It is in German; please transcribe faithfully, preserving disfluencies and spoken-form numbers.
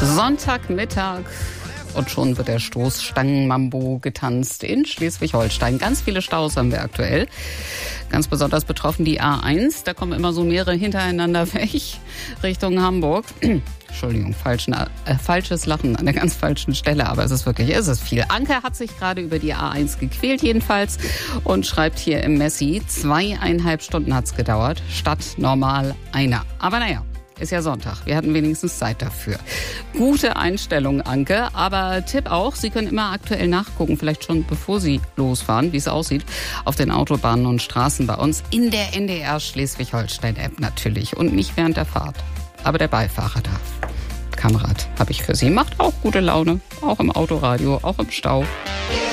Sonntagmittag und schon wird der Stoßstangen-Mambo getanzt in Schleswig-Holstein. Ganz viele Staus haben wir aktuell. Ganz besonders betroffen die A eins. Da kommen immer so mehrere hintereinander weg Richtung Hamburg. Entschuldigung, falschen, äh, falsches Lachen an der ganz falschen Stelle, aber es ist wirklich, es ist viel. Anke hat sich gerade über die A eins gequält jedenfalls und schreibt hier im Messi, zweieinhalb Stunden hat's gedauert, statt normal einer. Aber naja, ist ja Sonntag. Wir hatten wenigstens Zeit dafür. Gute Einstellung, Anke. Aber Tipp auch, Sie können immer aktuell nachgucken, vielleicht schon bevor Sie losfahren, wie es aussieht, auf den Autobahnen und Straßen bei uns. In der N D R Schleswig-Holstein-App natürlich und nicht während der Fahrt. Aber der Beifahrer darf. Kamerad habe ich für Sie. Macht auch gute Laune. Auch im Autoradio, auch im Stau.